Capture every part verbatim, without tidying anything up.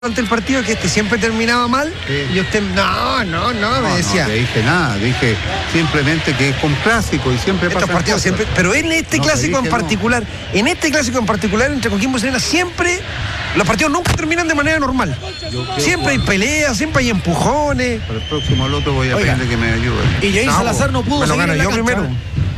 ante el partido que este siempre terminaba mal, sí. Y usted, no, no, no, me no, decía. No te dije nada, dije simplemente que es un clásico y siempre Estos pasa partidos siempre, pero en este no, clásico en particular, no. en este clásico en particular entre Coquimbo y Serena, siempre los partidos nunca terminan de manera normal. Siempre hay peleas, siempre hay empujones. Para el próximo loto voy a Oiga. pedirle que me ayude. Y Jair No, Salazar no pudo me lo seguir gano en la yo cancha. primero.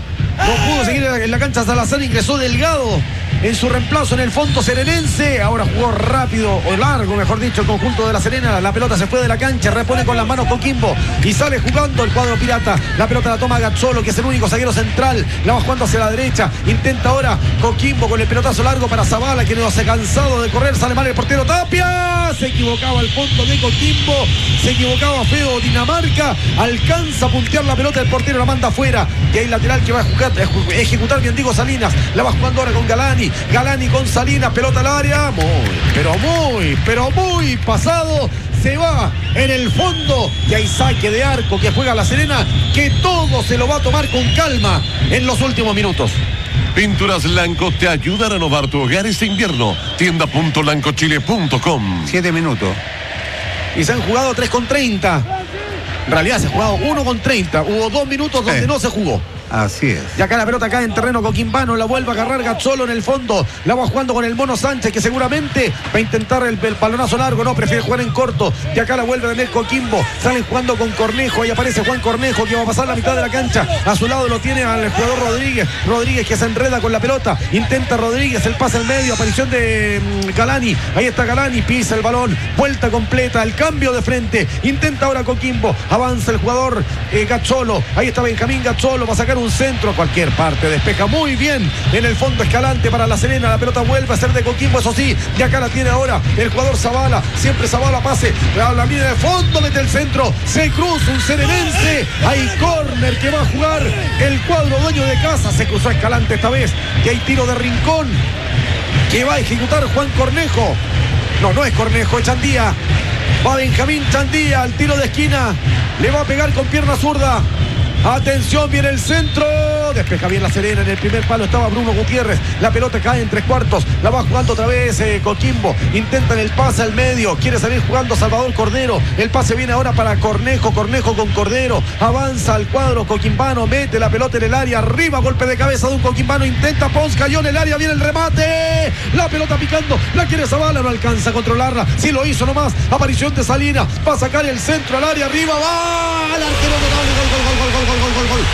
No pudo seguir en la cancha. Salazar ingresó Delgado en su reemplazo en el fondo serenense. Ahora jugó rápido o largo, mejor dicho, el conjunto de la Serena. La pelota se fue de la cancha, repone con las manos Coquimbo y sale jugando el cuadro pirata. La pelota la toma Gazzolo, que es el único zaguero central. La va jugando hacia la derecha. Intenta ahora Coquimbo con el pelotazo largo para Zavala, que no se ha cansado de correr. Sale mal el portero Tapia. Se equivocaba el fondo de Coquimbo. Se equivocaba feo Dinamarca. Alcanza a puntear la pelota, el portero la manda afuera. Y hay lateral que va a jugar, ejecutar bien Diego Salinas. La va jugando ahora con Galani. Galani con Salinas, pelota al área. Muy, pero muy, pero muy pasado. Se va en el fondo. Y hay saque de arco que juega la Serena, que todo se lo va a tomar con calma en los últimos minutos. Pinturas Lanco te ayuda a renovar tu hogar este invierno. tienda punto lancochile punto com. Siete minutos. Y se han jugado tres con treinta. En realidad se ha jugado uno con treinta. Hubo dos minutos donde eh. no se jugó. Así es. Y acá la pelota cae en terreno coquimbano, la vuelve a agarrar Gazzolo en el fondo, la va jugando con el Mono Sánchez, que seguramente va a intentar el, el balonazo largo, no, prefiere jugar en corto. Y acá la vuelve a tener Coquimbo, salen jugando con Cornejo, ahí aparece Juan Cornejo, que va a pasar la mitad de la cancha. A su lado lo tiene al jugador Rodríguez, Rodríguez que se enreda con la pelota, intenta Rodríguez, el pase al medio, aparición de um, Galani, ahí está Galani, pisa el balón, vuelta completa, el cambio de frente, intenta ahora Coquimbo, avanza el jugador eh, Gazzolo, ahí está Benjamín Gazzolo, va a sacar un centro a cualquier parte, despeja muy bien en el fondo Escalante para la Serena, la pelota vuelve a ser de Coquimbo, eso sí, y acá la tiene ahora el jugador Zavala, siempre Zavala pase a la línea de fondo, mete el centro, se cruza un serenense, hay córner que va a jugar el cuadro dueño de casa, se cruzó Escalante esta vez, y hay tiro de Rincón que va a ejecutar Juan Cornejo, no, no es Cornejo, es Chandía, va Benjamín Chandía al tiro de esquina, le va a pegar con pierna zurda. Atención, viene el centro. Despeja bien la Serena. En el primer palo estaba Bruno Gutiérrez. La pelota cae en tres cuartos. La va jugando otra vez eh, Coquimbo. Intentan el pase al medio. Quiere salir jugando Salvador Cordero. El pase viene ahora para Cornejo. Cornejo con Cordero. Avanza al cuadro coquimbano. Mete la pelota en el área. Arriba, golpe de cabeza de un coquimbano. Intenta Pons. Cayó en el área. Viene el remate. La pelota picando. La quiere Zavala. No alcanza a controlarla. Sí lo hizo nomás. Aparición de Salinas. Va a sacar el centro al área. Arriba. Va. El arquero notable. Gol, gol, gol, gol, gol, gol. Gol, gol, gol.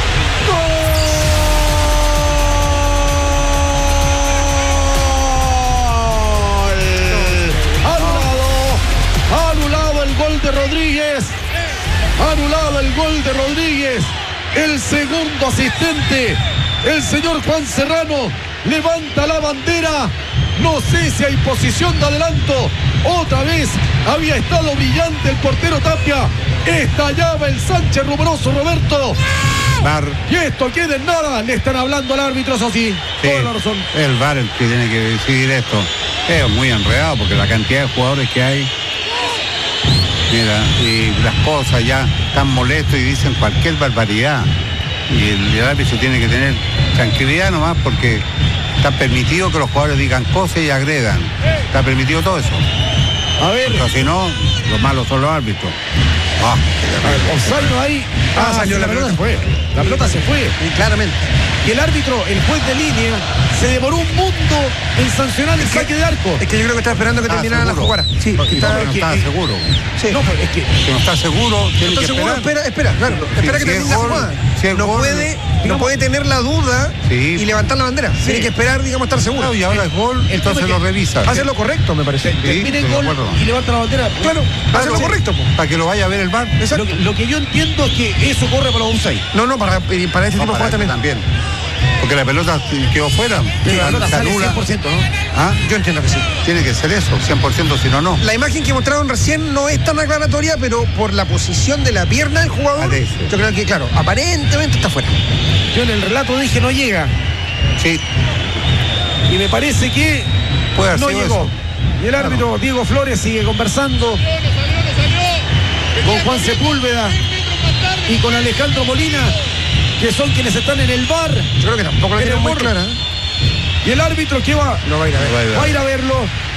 Anulado. Anulado el gol de Rodríguez. Anulado el gol de Rodríguez. El segundo asistente, el señor Juan Serrano, levanta la bandera. No sé si hay posición de adelanto. Otra vez había estado brillante el portero Tapia. Estallaba el Sánchez rumoroso Roberto. Bar. Y esto queda en nada. Le están hablando al árbitro, eso sí. Sí, Toda la razón. el V A R el que tiene que decidir esto. Es muy enredado porque la cantidad de jugadores que hay. Mira, y las cosas ya están molestos y dicen cualquier barbaridad. Y el, el árbitro tiene que tener tranquilidad nomás porque está permitido que los jugadores digan cosas y agredan. Está permitido todo eso. A ver. Pero si no, los malos son los árbitros. Ah, Offside ahí. Ah, Ah, salió sí, la la pelota pelota. se fue. La pelota se fue. Y claramente. Y el árbitro, el juez de línea, se demoró un mundo en sancionar el saque de arco. Es que yo creo que está esperando que ¿Está terminara la seguro? jugada. Sí, no, que no, está, no que- está que- seguro. sí. No, pero es que Si no está seguro, tiene ¿Está que seguro? esperar. Espera, espera, claro. Espera Sí, que si es termine la gol, jugada. si es no, gol, puede, no digamos- puede tener la duda Sí. y levantar la bandera. Tiene que esperar, digamos, estar seguro. Claro, y ahora es gol, el entonces tema lo es que revisa. Hace lo correcto, me parece. Sí, termina el estoy de gol acuerdo. y levanta la bandera. Claro, hace lo sí. correcto. po. Para que lo vaya a ver el V A R. Lo, que- lo que yo entiendo es que eso corre para los offside. No, no, para, para este No, tipo de para jugadas esto también. también. Porque la pelota quedó fuera. Pero la pelota Se sale anula. cien por ciento, ¿no? ¿Ah? Yo entiendo que sí. Tiene que ser eso, cien por ciento, si no, no. La imagen que mostraron recién no es tan aclaratoria, pero por la posición de la pierna del jugador, Parece. yo creo que, claro, aparentemente está fuera. Yo en el relato dije no llega. Sí, Y me parece que puede haber no sido llegó. eso. Y el árbitro Diego Flores sigue conversando con Juan Sepúlveda y con Alejandro Molina, que son quienes están en el V A R. Yo creo que tampoco la En tiene el muy morro. clara. ¿eh? Y el árbitro que va, No va a ir a ver. Va a ir a ver. va a ir a verlo.